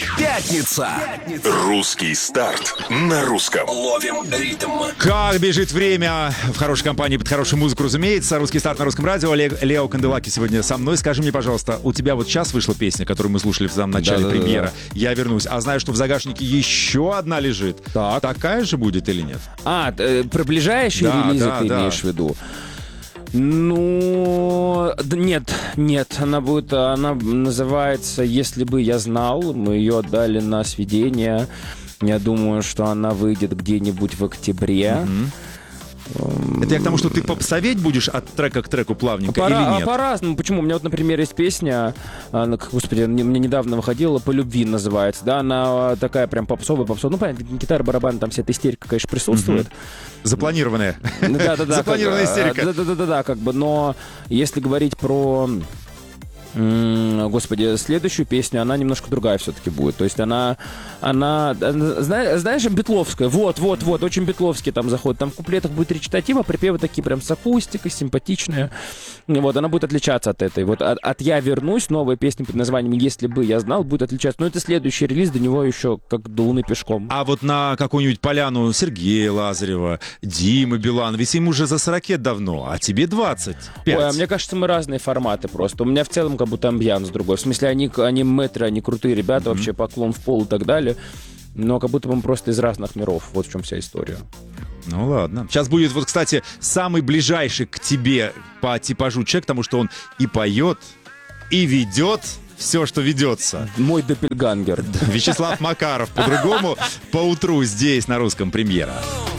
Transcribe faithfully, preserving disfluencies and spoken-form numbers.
Пятница. Русский старт на русском. Ловим ритм. Как бежит время в хорошей компании, под хорошую музыку, разумеется. Русский старт на русском радио. Олег, Лео Канделаки сегодня со мной. Скажи мне, пожалуйста, у тебя вот сейчас вышла песня, которую мы слушали в самом начале Да-да-да-да. премьера. Я вернусь. А знаю, что в загашнике еще одна лежит. Так. Такая же будет или нет? А, э, про ближайшие Да, релизы да, ты да. имеешь в виду? Ну, да нет, нет, она будет, она называется «Если бы я знал». Мы ее отдали на сведение. Я думаю, что она выйдет где-нибудь в октябре. Это я к тому, что ты попсоветь будешь от трека к треку плавненько Пора- или а нет? по-разному. Почему? У меня вот, например, есть песня, она, как, господи, мне, мне недавно выходила, «По любви» называется, да, она такая прям попсовая, попсовая. Ну, понятно, гитара, барабан, там вся эта истерика, конечно, присутствует. Запланированная. Да-да-да. Запланированная как, истерика. а, Да-да-да, как бы, но если говорить про... м, Господи, следующую песню, она немножко другая все-таки будет. То есть она, она, она- зна- знаешь, битловская. Вот, вот, вот, очень битловский там заходит. Там в куплетах будет речитатива, припевы такие прям с акустикой, симпатичные. Вот, она будет отличаться от этой. Вот от, от «Я вернусь», новая песня под названием «Если бы я знал», будет отличаться. Но это следующий релиз, до него еще как до луны пешком. А вот на какую-нибудь поляну Сергея Лазарева, Димы Билан, ведь им уже за сорок давно, а тебе двадцать пять. Ой, а мне кажется, мы разные форматы просто. У меня в целом как будто амбианс другой. В смысле, они, они мэтры, они крутые ребята, mm-hmm. вообще поклон в пол и так далее. Но как будто бы мы просто из разных миров. Вот в чем вся история. Ну ладно. Сейчас будет, вот, кстати, самый ближайший к тебе по типажу человек, потому что он и поет, и ведет все, что ведется. Мой доппельгангер. Вячеслав Макаров, по-другому, поутру здесь, на русском премьера.